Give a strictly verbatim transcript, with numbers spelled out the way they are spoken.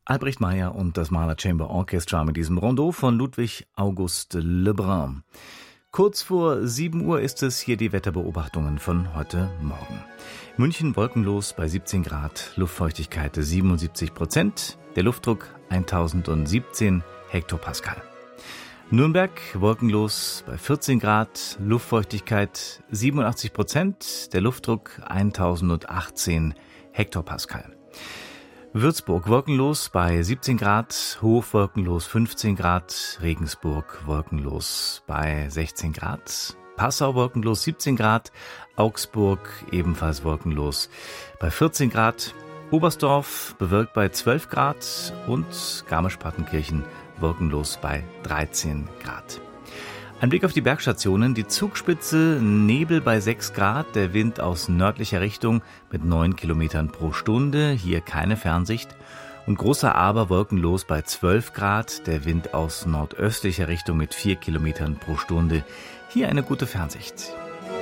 Albrecht Meyer und das Mahler Chamber Orchestra mit diesem Rondeau von Ludwig August Lebrun. Kurz vor sieben Uhr ist es, hier die Wetterbeobachtungen von heute Morgen. München wolkenlos bei siebzehn Grad, Luftfeuchtigkeit siebenundsiebzig Prozent, der Luftdruck eintausendsiebzehn Hektopascal. Nürnberg wolkenlos bei vierzehn Grad, Luftfeuchtigkeit siebenundachtzig Prozent, der Luftdruck eintausendachtzehn Hektopascal. Würzburg wolkenlos bei siebzehn Grad, Hof wolkenlos fünfzehn Grad, Regensburg wolkenlos bei sechzehn Grad, Passau wolkenlos siebzehn Grad, Augsburg ebenfalls wolkenlos bei vierzehn Grad, Oberstdorf bewölkt bei zwölf Grad und Garmisch-Partenkirchen wolkenlos bei dreizehn Grad. Ein Blick auf die Bergstationen, die Zugspitze, Nebel bei sechs Grad, der Wind aus nördlicher Richtung mit neun Kilometern pro Stunde, hier keine Fernsicht. Und Großer Aber wolkenlos bei zwölf Grad, der Wind aus nordöstlicher Richtung mit vier Kilometern pro Stunde, hier eine gute Fernsicht.